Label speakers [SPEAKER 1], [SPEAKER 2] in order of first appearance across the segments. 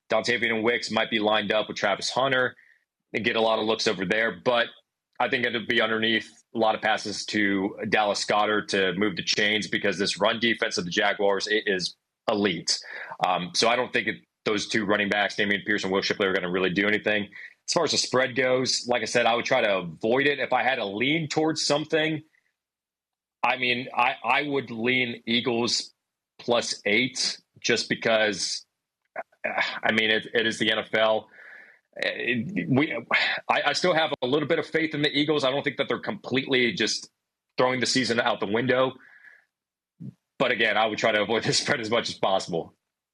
[SPEAKER 1] Dontavian Wicks might be lined up with Travis Hunter and get a lot of looks over there. But I think it'll be underneath a lot of passes to Dallas Goedert to move the chains because this run defense of the Jaguars is elite. So I don't think those two running backs, Dameon Pierce and Will Shipley, are going to really do anything. As far as the spread goes, like I said, I would try to avoid it. If I had to lean towards something, I mean, I would lean Eagles +8 just because, I mean, it is the NFL. I still have a little bit of faith in the Eagles. I don't think that they're completely just throwing the season out the window. But again, I would try to avoid the spread as much as possible.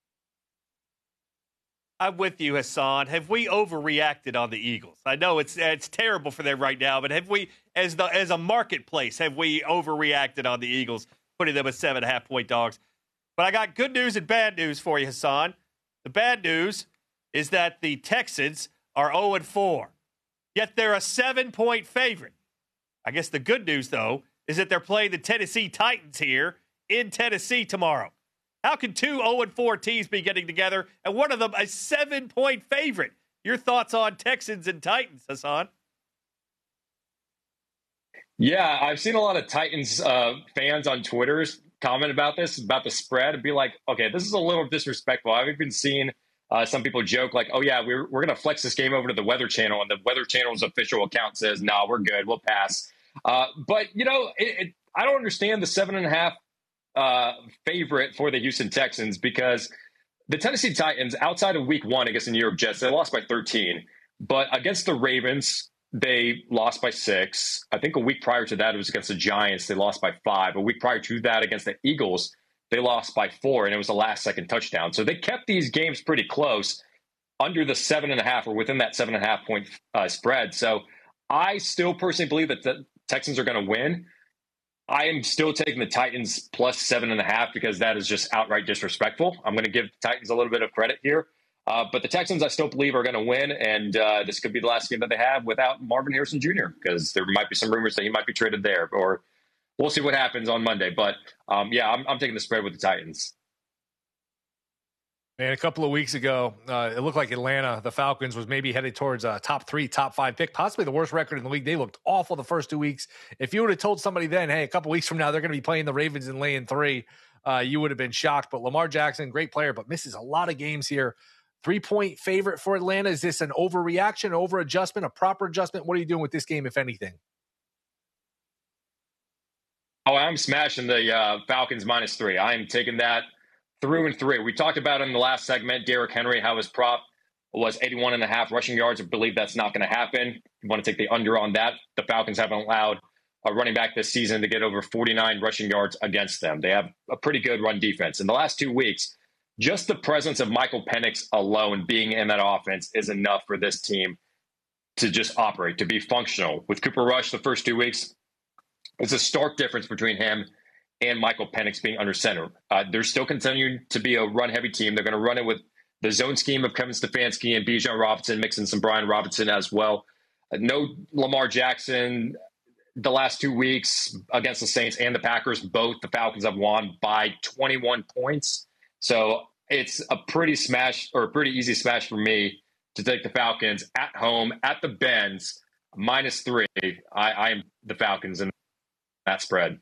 [SPEAKER 2] I'm with you, Hassan. Have we overreacted on the Eagles? I know it's terrible for them right now, but have we, as a marketplace, have we overreacted on the Eagles, putting them as 7.5-point dogs? But I got good news and bad news for you, Hassan. The bad news is that the Texans are 0-4, yet they're a 7-point favorite. I guess the good news, though, is that they're playing the Tennessee Titans here in Tennessee tomorrow. How can two 0-4 teams be getting together and one of them a 7-point favorite? Your thoughts on Texans and Titans, Hassan?
[SPEAKER 1] Yeah, I've seen a lot of Titans fans on Twitter comment about this, about the spread, and be like, okay, this is a little disrespectful. I've even seen some people joke like, oh, yeah, we're going to flex this game over to the Weather Channel, and the Weather Channel's official account says, no, we're good, we'll pass. But, you know, I don't understand the 7.5 favorite for the Houston Texans because the Tennessee Titans, outside of week 1 against the New York Jets, they lost by 13. But against the Ravens, they lost by 6. I think a week prior to that, it was against the Giants. They lost by 5. A week prior to that, against the Eagles, they lost by 4, and it was a last-second touchdown. So they kept these games pretty close, under the 7.5 or within that 7.5-point spread. So I still personally believe that the Texans are going to win. I am still taking the Titans plus 7.5 because that is just outright disrespectful. I'm going to give the Titans a little bit of credit here. But the Texans, I still believe, are going to win, and this could be the last game that they have without Marvin Harrison Jr. because there might be some rumors that he might be traded there, or we'll see what happens on Monday. But, yeah, I'm taking the spread with the Titans.
[SPEAKER 3] Man, a couple of weeks ago, it looked like Atlanta, the Falcons, was maybe headed towards a top 3, top 5 pick, possibly the worst record in the league. They looked awful the first 2 weeks. If you would have told somebody then, hey, a couple weeks from now, they're going to be playing the Ravens and laying 3, you would have been shocked. But Lamar Jackson, great player, but misses a lot of games here. 3-point favorite for Atlanta. Is this an overreaction, over-adjustment, a proper adjustment? What are you doing with this game, if anything?
[SPEAKER 1] Oh, I'm smashing the Falcons -3. I am taking that through and through. We talked about in the last segment, Derrick Henry, how his prop was 81.5 rushing yards. I believe that's not going to happen. You want to take the under on that. The Falcons haven't allowed a running back this season to get over 49 rushing yards against them. They have a pretty good run defense. In the last 2 weeks, just the presence of Michael Penix alone being in that offense is enough for this team to just operate, to be functional. With Cooper Rush the first 2 weeks, it's a stark difference between him and Michael Penix being under center. They're still continuing to be a run-heavy team. They're going to run it with the zone scheme of Kevin Stefanski and Bijan Robinson, mixing some Brian Robinson as well. No Lamar Jackson the last 2 weeks against the Saints and the Packers. Both the Falcons have won by 21 points. So it's a pretty easy smash for me to take the Falcons at home at the Benz -3. I am the Falcons in that spread.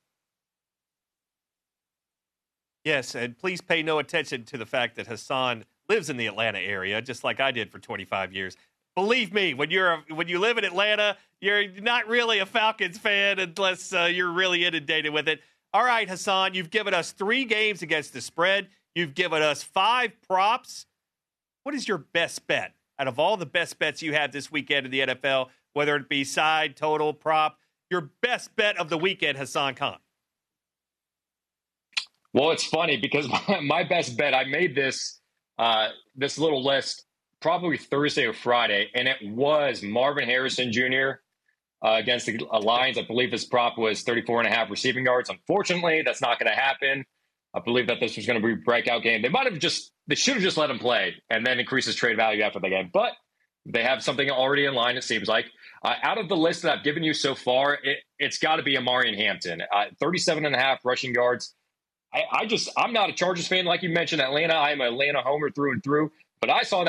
[SPEAKER 2] Yes, and please pay no attention to the fact that Hassan lives in the Atlanta area, just like I did for 25 years. Believe me, when you live in Atlanta, you're not really a Falcons fan unless you're really inundated with it. All right, Hassan, you've given us 3 games against the spread. You've given us 5 props. What is your best bet out of all the best bets you have this weekend in the NFL, whether it be side, total, prop? Your best bet of the weekend, Hassan Khan.
[SPEAKER 1] Well, it's funny because my best bet, I made this little list probably Thursday or Friday, and it was Marvin Harrison Jr. Against the Lions. I believe his prop was 34.5 receiving yards. Unfortunately, that's not going to happen. I believe that this was going to be a breakout game. They should have just let him play and then increase his trade value after the game. But they have something already in line, it seems like. Out of the list that I've given you so far, it's got to be Amari and Hampton. 37.5 rushing yards. I'm not a Chargers fan like you mentioned, Atlanta. I'm an Atlanta homer through and through. But I saw that